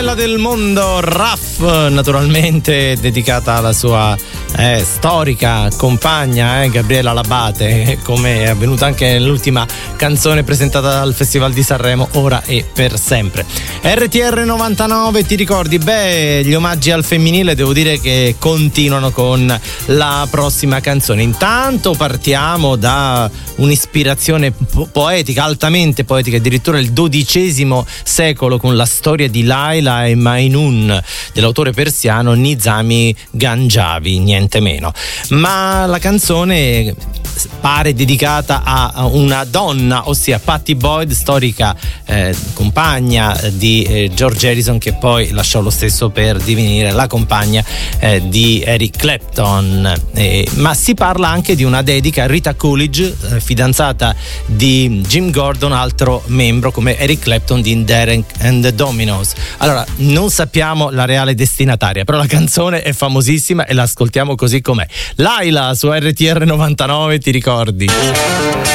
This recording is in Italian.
Quella del mondo, Raf, naturalmente dedicata alla sua storica compagna Gabriela Labate, come è avvenuto anche nell'ultima canzone presentata al Festival di Sanremo, Ora e per sempre. RTR 99, ti ricordi? Gli omaggi al femminile devo dire che continuano con la prossima canzone. Intanto partiamo da un'ispirazione poetica, altamente poetica, addirittura il XII secolo, con la storia di Laila e Majnun dell'autore persiano Nizami Ganjavi, niente meno. Ma la canzone pare dedicata a una donna, ossia Pattie Boyd, storica compagna di George Harrison, che poi lasciò lo stesso per divenire la compagna di Eric Clapton. Ma si parla anche di una dedica a Rita Coolidge, fidanzata di Jim Gordon, altro membro come Eric Clapton di Derek and the Dominos. Allora, non sappiamo la reale destinataria, però la canzone è famosissima e la ascoltiamo così com'è. Laila su RTR 99, ti ricordi?